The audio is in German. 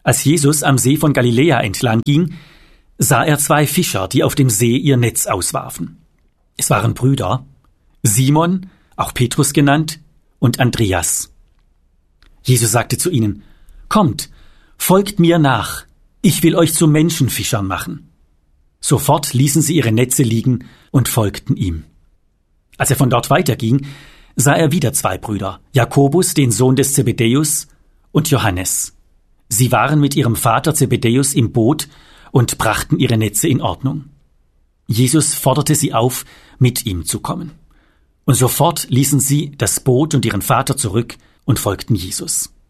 Als Jesus am See von Galiläa entlang ging, sah er 2 Fischer, die auf dem See ihr Netz auswarfen. Es waren Brüder, Simon, auch Petrus genannt, und Andreas. Jesus sagte zu ihnen: Kommt, folgt mir nach, ich will euch zu Menschenfischern machen. Sofort ließen sie ihre Netze liegen und folgten ihm. Als er von dort weiterging, sah er wieder 2 Brüder, Jakobus, den Sohn des Zebedäus, und Johannes. Sie waren mit ihrem Vater Zebedäus im Boot und brachten ihre Netze in Ordnung. Jesus forderte sie auf, mit ihm zu kommen. Und sofort ließen sie das Boot und ihren Vater zurück und folgten Jesus.